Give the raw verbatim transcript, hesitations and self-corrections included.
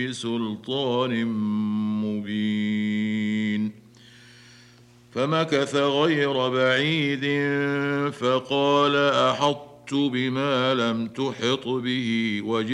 بسلطان مبين فمكث غير بعيد فقال أحطت بما لم تحط به وجئت